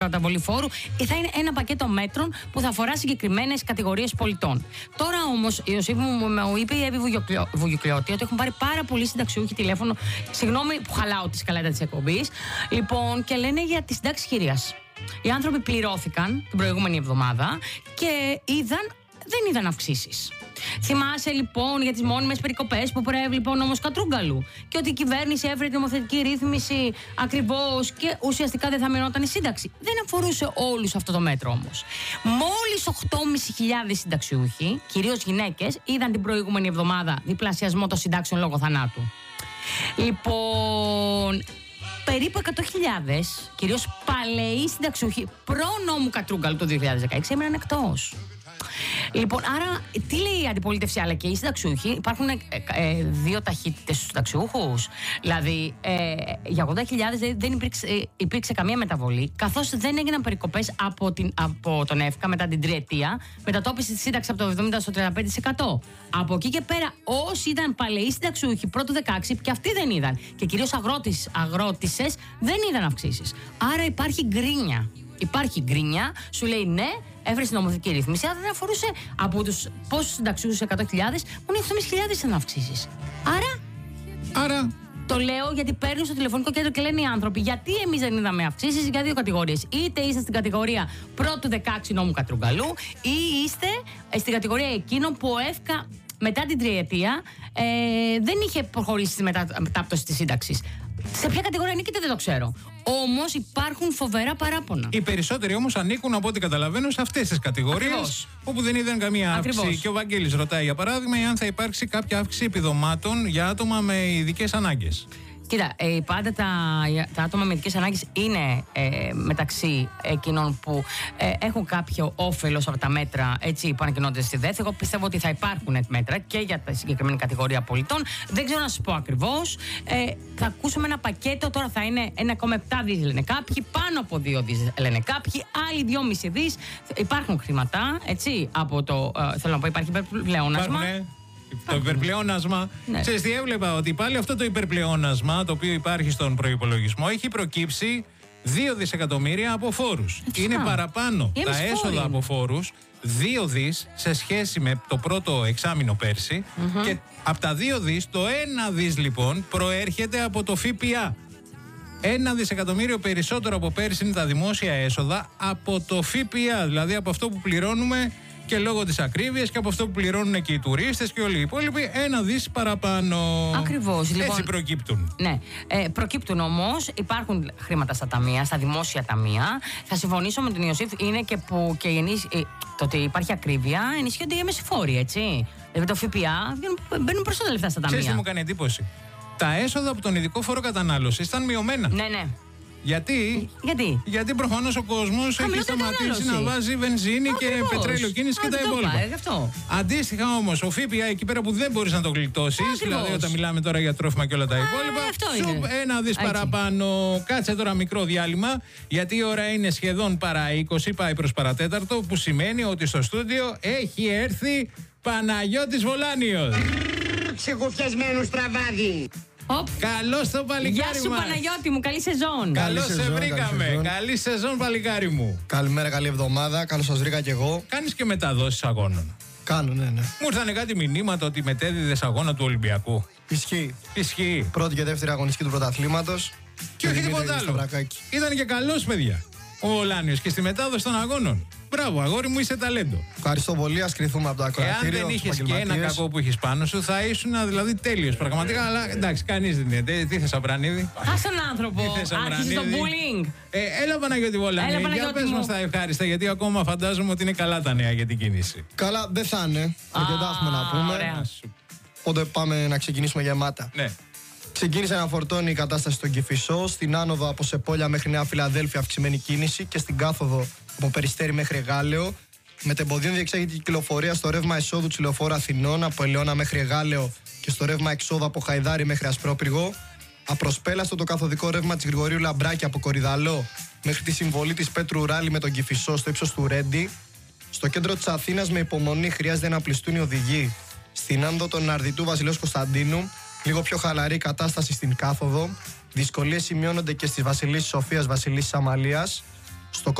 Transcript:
καταβολή φόρου, θα είναι ένα πακέτο μέτρων που θα αφορά συγκεκριμένες κατηγορίες πολιτών. Τώρα όμως, η Ιωσήφ μου είπε η Εύη Βουγιουκλιώτη ότι έχουν πάρει πάρα πολλοί συνταξιούχοι τηλέφωνο. Συγγνώμη που χαλάω τη σκαλέτα της εκπομπής. Λοιπόν, και λένε για τη συντάξη χειρίας. Οι άνθρωποι πληρώθηκαν την προηγούμενη εβδομάδα και δεν είδαν αυξήσεις. Θυμάσαι λοιπόν για τις μόνιμες περικοπές που προέβλεπε ο νόμος Κατρούγκαλου και ότι η κυβέρνηση έφερε τη νομοθετική ρύθμιση ακριβώς και ουσιαστικά δεν θα μειωνόταν η σύνταξη. Δεν αφορούσε όλους αυτό το μέτρο όμως. Μόλις 8.500 συνταξιούχοι, κυρίως γυναίκες, είδαν την προηγούμενη εβδομάδα διπλασιασμό των συντάξεων λόγω θανάτου. Λοιπόν, περίπου 100.000, κυρίως παλαιοί συνταξιούχοι προ-νόμου Κατρούγκαλου το 2016, έμειναν εκτός. Λοιπόν, άρα, τι λέει η αντιπολίτευση αλλά και οι συνταξιούχοι? Υπάρχουν δύο ταχύτητες στους συνταξιούχους. Δηλαδή, για 80.000 δεν υπήρξε καμία μεταβολή, καθώς δεν έγιναν περικοπές από τον ΕΦΚΑ μετά την τριετία, μετατόπιση της σύνταξης από το 70% στο 35%. Από εκεί και πέρα, όσοι ήταν παλαιοί συνταξιούχοι πρώτου 16, και αυτοί δεν είδαν. Και κυρίως αγρότησες δεν είδαν αυξήσεις. Άρα υπάρχει γκρίνια. Υπάρχει γκρίνια, σου λέει ναι, έφερε στην νομοθετική ρύθμιση, αλλά δεν αφορούσε από τους πόσους συνταξιούχους 100.000, μόνο 8.500 ήταν αυξήσεις. Άρα. Το λέω γιατί παίρνουν στο τηλεφωνικό κέντρο και λένε οι άνθρωποι, γιατί εμείς δεν είδαμε αυξήσεις για δύο κατηγορίες. Είτε είστε στην κατηγορία πρώτου 16 νόμου Κατρούγκαλου, ή είστε στην κατηγορία εκείνων που ο ΕΦΚΑ μετά την τριετία δεν είχε προχωρήσει στη μετάπτωση της σύνταξης. Σε ποια κατηγορία ανήκετε δεν το ξέρω. Όμως υπάρχουν φοβερά παράπονα. Οι περισσότεροι όμως ανήκουν, από ό,τι καταλαβαίνω, σε αυτές τις κατηγορίες όπου δεν είδαν καμία αύξηση. Και ο Βαγγέλης ρωτάει, για παράδειγμα, αν θα υπάρξει κάποια αύξηση επιδομάτων για άτομα με ειδικές ανάγκες. Κοίτα, πάντα τα άτομα με ειδικές ανάγκες είναι μεταξύ εκείνων που έχουν κάποιο όφελος από τα μέτρα που ανακοινώνται στη ΔΕΘ. Εγώ πιστεύω ότι θα υπάρχουν μέτρα και για τη συγκεκριμένη κατηγορία πολιτών. Δεν ξέρω να σας πω ακριβώς. Θα ακούσουμε ένα πακέτο, τώρα θα είναι 1,7 δις λένε κάποιοι, πάνω από 2 δις λένε κάποιοι, άλλοι 2,5 δις. Υπάρχουν χρήματα, από το. Θέλω να πω, υπάρχει πλεόνασμα. Το υπερπλεόνασμα. Ναι. Ξέρεις τι έβλεπα? Ότι πάλι αυτό το υπερπλεόνασμα, το οποίο υπάρχει στον προϋπολογισμό, έχει προκύψει 2 δισεκατομμύρια από φόρους. Είναι παραπάνω τα έσοδα από φόρους, 2 δις σε σχέση με το πρώτο εξάμηνο πέρσι. Και από τα 2 δις, το 1 δις λοιπόν προέρχεται από το ΦΠΑ. 1 δισεκατομμύριο περισσότερο από πέρσι είναι τα δημόσια έσοδα από το ΦΠΑ, δηλαδή από αυτό που πληρώνουμε και λόγω της ακρίβειας και από αυτό που πληρώνουν και οι τουρίστες και όλοι οι υπόλοιποι, 1 δις παραπάνω. Ακριβώς. Έτσι λοιπόν, προκύπτουν. Ναι. Προκύπτουν όμως, υπάρχουν χρήματα στα ταμεία, στα δημόσια ταμεία. Θα συμφωνήσω με τον Ιωσήφ, είναι και που το ότι υπάρχει ακρίβεια ενισχύονται οι έμεσοι φόροι, έτσι. Δηλαδή το ΦΠΑ μπαίνουν περισσότερα λεφτά στα ταμεία. Ξέρεις τι μου κάνει εντύπωση? Τα έσοδα από τον ειδικό φόρο κατανάλωσης ήταν μειωμένα. Ναι. Γιατί προφανώς ο κόσμος έχει σταματήσει να βάζει βενζίνη και πετρέλαιο κίνηση και τα υπόλοιπα. Αντίστοιχα όμως, ο ΦΠΑ εκεί πέρα που δεν μπορείς να το γλιτώσεις, δηλαδή όταν μιλάμε τώρα για τρόφιμα και όλα τα υπόλοιπα, σου 1 δις παραπάνω. Κάτσε τώρα μικρό διάλειμμα, γιατί η ώρα είναι σχεδόν παρά 20, πάει προς παρατέταρτο, που σημαίνει ότι στο στούντιο έχει έρθει Παναγιώτης Βολάνιος. Ξεχουφιασμένου στραβάδι. Καλώς το παλικάρι μας. Γεια σου Παναγιώτη μου, καλή σεζόν. Καλώς σε βρήκαμε. Καλή σεζόν παλικάρι μου. Καλημέρα, καλή εβδομάδα. Καλώς σας βρήκα κι εγώ. Κάνεις και μεταδόσεις αγώνων? Κάνω, ναι. Μου ήρθανε κάτι μηνύματα ότι μετέδιδες αγώνα του Ολυμπιακού. Ισχύει. Πρώτη και δεύτερη αγωνιστική του πρωταθλήματος. Και όχι τίποτα άλλο. Ήταν και καλός, παιδιά, ο Βολάνιος και στη μετάδοση των αγώνων. Μπράβο, αγόρι μου, είσαι ταλέντο. Ευχαριστώ πολύ. Ας κρυθούμε από το ακροατήριο. Εάν δεν είχες και ένα κακό που είχες πάνω σου, θα ήσουν δηλαδή τέλειος πραγματικά. Αλλά εντάξει, κανείς δεν είναι. Τι θες, Αμπρανίδη? Χάσε τον άνθρωπο. Άρχισε το bullying. Έλα Παναγιώτη Βολάνη. Για πες μας τα ευχάριστα, γιατί ακόμα φαντάζομαι ότι είναι καλά τα νέα για την κίνηση. Καλά, δεν θα είναι. Αρκετά έχουμε να πούμε. Οπότε πάμε να ξεκινήσουμε γεμάτα. Ναι. Ξεκίνησε να φορτώνει η κατάσταση στον Κηφισό, στην άνοδο από Σεπόλια μέχρι Νέα Φιλαδέλφια αυξημένη κίνηση και στην κάθοδο από Περιστέρι μέχρι Εγάλεο. Μετεμποδίων διεξάγεται η κυκλοφορία στο ρεύμα εισόδου της Λεωφόρου Αθηνών από Ελαιώνα μέχρι Εγάλεο και στο ρεύμα εξόδου από Χαϊδάρι μέχρι Ασπρόπυργο. Απροσπέλαστο το καθοδικό ρεύμα της Γρηγορίου Λαμπράκη από Κορυδαλό μέχρι τη συμβολή της Πέτρου Ράλη με τον Κηφισό στο ύψος του Ρέντι. Στο κέντρο της Αθήνας με υπομονή χρειάζεται να πληστούν οι οδηγοί. Στην άνοδο των Αρδιτού Βασιλέως Κωνσταντίνου, λίγο πιο χαλαρή κατάσταση στην κάθοδο. Δυσκολίες σημειώνονται και στις Βασιλής Σοφίας Βασιλής Αμαλίας. Στο